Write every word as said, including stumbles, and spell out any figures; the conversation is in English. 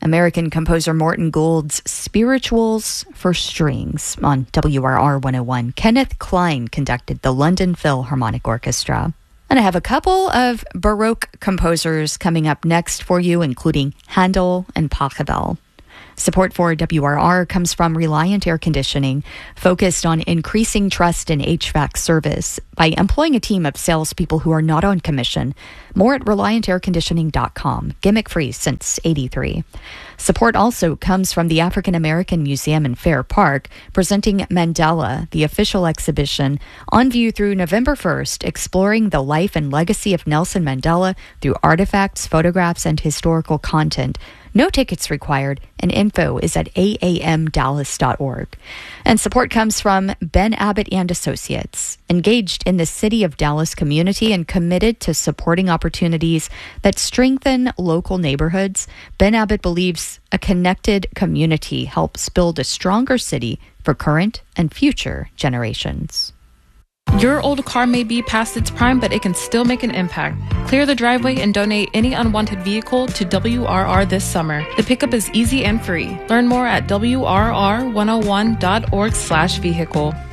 American composer Morton Gould's Spirituals for Strings on W R R one oh one. Kenneth Klein conducted the London Philharmonic Orchestra. And I have a couple of Baroque composers coming up next for you, including Handel and Pachelbel. Support for W R R comes from Reliant Air Conditioning, focused on increasing trust in H V A C service by employing a team of salespeople who are not on commission. More at reliant air conditioning dot com. Gimmick-free since eighty-three. Support also comes from the African American Museum in Fair Park, presenting Mandela, the official exhibition, on view through November first, exploring the life and legacy of Nelson Mandela through artifacts, photographs, and historical content. No tickets required, and info is at a a m dallas dot org. And support comes from Ben Abbott and Associates, engaged in the City of Dallas community and committed to supporting opportunities that strengthen local neighborhoods. Ben Abbott believes a connected community helps build a stronger city for current and future generations. Your old car may be past its prime, but it can still make an impact. Clear the driveway and donate any unwanted vehicle to W R R this summer. The pickup is easy and free. Learn more at W R R one oh one dot org slash vehicle.